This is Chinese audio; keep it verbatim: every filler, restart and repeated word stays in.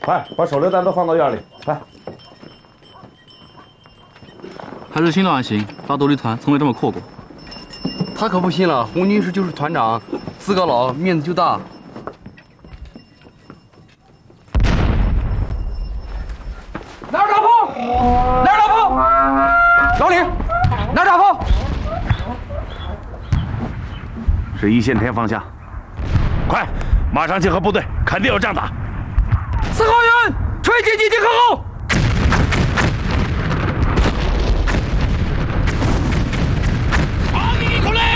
快把手榴弹都放到院里，快！ 还是新的案型，大斗力团从没这么阔过。 他可不信了，洪军师就是团长，资格老，面子就大。 哪儿打炮？哪儿打炮？老李，哪儿打炮？ 是一线天方向，快，马上集合部队，肯定有仗打。 四号员，吹击机集合后。